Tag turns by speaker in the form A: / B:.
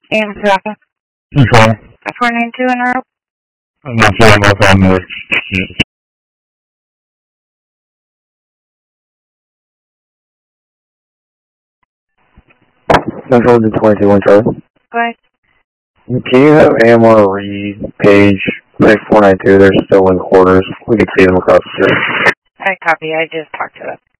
A: And Rafa.
B: Okay.
A: 492 in a row.
B: I'm not sure about that much.
C: Central to 22 Charlie.
A: Go ahead.
C: Can you have AMR read page 6492? They're still in quarters. We can see them across the street.
A: I copy. I just talked to them.